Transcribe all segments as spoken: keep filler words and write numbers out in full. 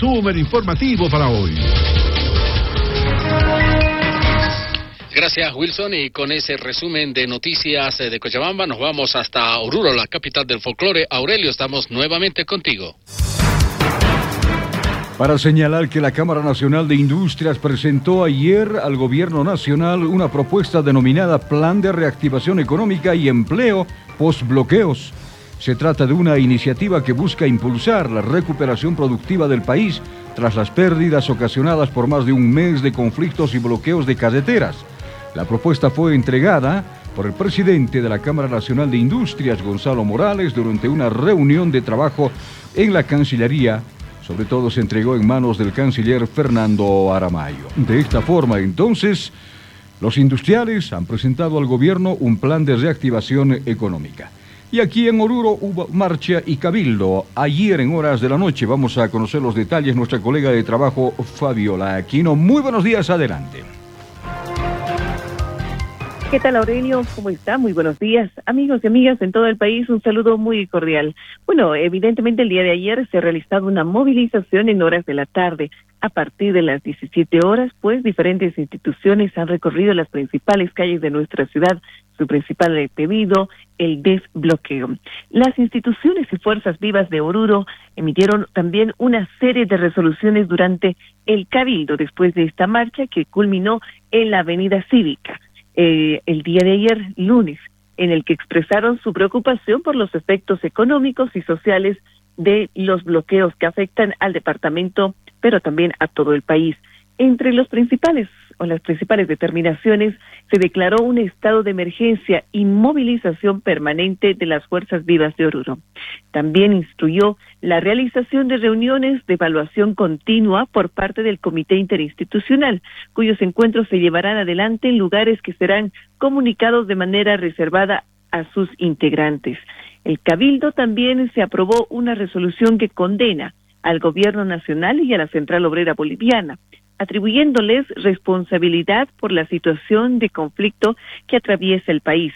resumen informativo para hoy. Gracias, Wilson, y con ese resumen de noticias de Cochabamba nos vamos hasta Oruro, la capital del folclore. Aurelio, estamos nuevamente contigo. Para señalar que la Cámara Nacional de Industrias presentó ayer al Gobierno Nacional una propuesta denominada Plan de Reactivación Económica y Empleo Post-Bloqueos. Se trata de una iniciativa que busca impulsar la recuperación productiva del país tras las pérdidas ocasionadas por más de un mes de conflictos y bloqueos de carreteras. La propuesta fue entregada por el presidente de la Cámara Nacional de Industrias, Gonzalo Morales, durante una reunión de trabajo en la Cancillería. Sobre todo se entregó en manos del canciller Fernando Aramayo. De esta forma, entonces, los industriales han presentado al gobierno un plan de reactivación económica. Y aquí en Oruro hubo marcha y cabildo. Ayer en horas de la noche vamos a conocer los detalles. Nuestra colega de trabajo, Fabiola Aquino. Muy buenos días, adelante. ¿Qué tal, Aurelio? ¿Cómo está? Muy buenos días. Amigos y amigas en todo el país, un saludo muy cordial. Bueno, evidentemente el día de ayer se ha realizado una movilización en horas de la tarde. A partir de las diecisiete horas, pues diferentes instituciones han recorrido las principales calles de nuestra ciudad. Su principal pedido, el desbloqueo. Las instituciones y fuerzas vivas de Oruro emitieron también una serie de resoluciones durante el cabildo después de esta marcha que culminó en la Avenida Cívica. Eh, el día de ayer, lunes, en el que expresaron su preocupación por los efectos económicos y sociales de los bloqueos que afectan al departamento, pero también a todo el país. Entre los principales o las principales determinaciones se declaró un estado de emergencia y movilización permanente de las fuerzas vivas de Oruro. También instruyó la realización de reuniones de evaluación continua por parte del Comité Interinstitucional, cuyos encuentros se llevarán adelante en lugares que serán comunicados de manera reservada a sus integrantes. El Cabildo también se aprobó una resolución que condena al Gobierno Nacional y a la Central Obrera Boliviana, atribuyéndoles responsabilidad por la situación de conflicto que atraviesa el país.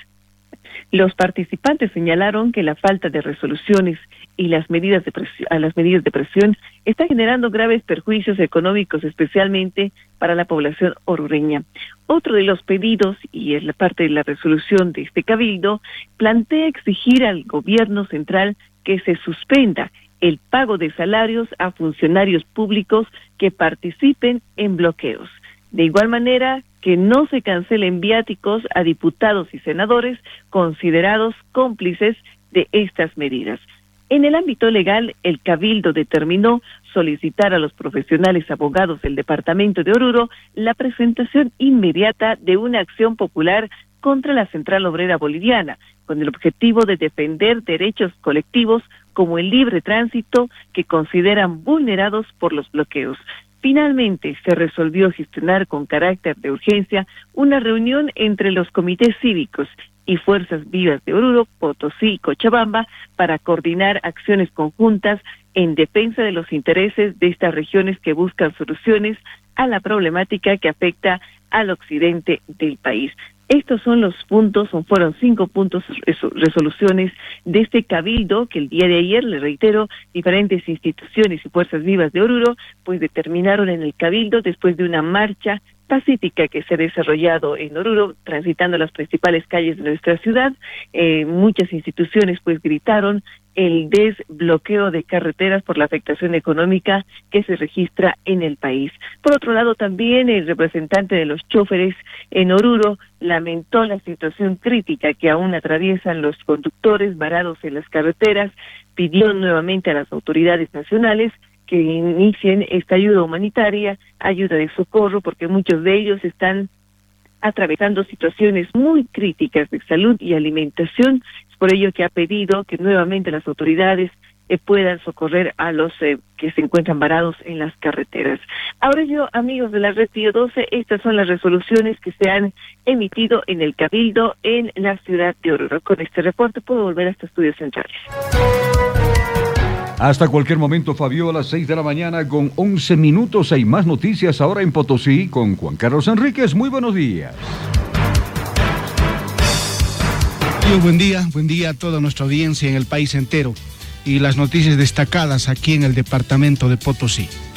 Los participantes señalaron que la falta de resoluciones y las medidas de presión, a las medidas de presión está generando graves perjuicios económicos, especialmente para la población orureña. Otro de los pedidos, y es la parte de la resolución de este cabildo, plantea exigir al gobierno central que se suspenda el pago de salarios a funcionarios públicos que participen en bloqueos. De igual manera, que no se cancelen viáticos a diputados y senadores considerados cómplices de estas medidas. En el ámbito legal, el Cabildo determinó solicitar a los profesionales abogados del departamento de Oruro la presentación inmediata de una acción popular contra la Central Obrera Boliviana, con el objetivo de defender derechos colectivos como el libre tránsito que consideran vulnerados por los bloqueos. Finalmente, se resolvió gestionar con carácter de urgencia una reunión entre los comités cívicos y fuerzas vivas de Oruro, Potosí y Cochabamba para coordinar acciones conjuntas en defensa de los intereses de estas regiones que buscan soluciones a la problemática que afecta al occidente del país. Estos son los puntos, o fueron cinco puntos, resoluciones de este cabildo que el día de ayer, le reitero, diferentes instituciones y fuerzas vivas de Oruro, pues determinaron en el cabildo después de una marcha pacífica que se ha desarrollado en Oruro, transitando las principales calles de nuestra ciudad. Eh, muchas instituciones pues gritaron el desbloqueo de carreteras por la afectación económica que se registra en el país. Por otro lado, también el representante de los choferes en Oruro lamentó la situación crítica que aún atraviesan los conductores varados en las carreteras, pidió nuevamente a las autoridades nacionales que inicien esta ayuda humanitaria, ayuda de socorro, porque muchos de ellos están atravesando situaciones muy críticas de salud y alimentación. Es por ello que ha pedido que nuevamente las autoridades eh, puedan socorrer a los eh, que se encuentran varados en las carreteras. Ahora yo, amigos de la Red Pío doce, estas son las resoluciones que se han emitido en el Cabildo en la ciudad de Oruro. Con este reporte puedo volver hasta Estudios Centrales. Hasta cualquier momento, Fabiola, seis de la mañana con once minutos. Hay más noticias ahora en Potosí con Juan Carlos Enríquez. Muy buenos días. Buen día, buen día a toda nuestra audiencia en el país entero y las noticias destacadas aquí en el departamento de Potosí.